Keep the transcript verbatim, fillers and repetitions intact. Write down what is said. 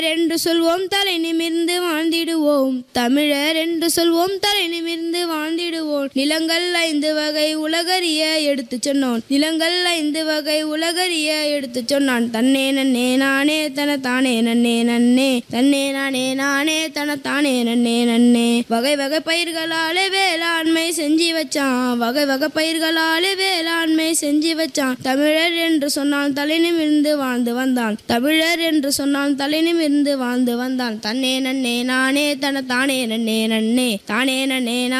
என்று சொல்வோம் தலை நிமிர்ந்து வாழ்ந்திடுவோம். தமிழர் என்று சொல்வோம் தலை நிமிர்ந்து வாழ்ந்திடுவோம். நிலங்கள் ஐந்து வகை உலகறிய எடுத்து சொன்னோன். நிலங்கள் ஐந்து வகை உலகறிய எடுத்து சொன்னான். தன்னே நன்னே நானே தன தானே நன்னே நன்னே தன்னே நானே நானே தன தானே நன்னே நன்னே. வகை வகை பயிர்களாலே வேளாண்மை செஞ்சு வச்சான். வகை வகை பயிர்களாலே வேளாண்மை செஞ்சு வச்சான். தமிழர் என்று சொன்னால் தலை நிமிர்ந்து வாழ்ந்து வந்தான். தமிழர் என்று சொன்னால் தலை நிமிர்ந்து வாழ்ந்து வந்தான். தன்னே நன்னே நானே தன தானே நன்னே நன்னே தானே நன்னே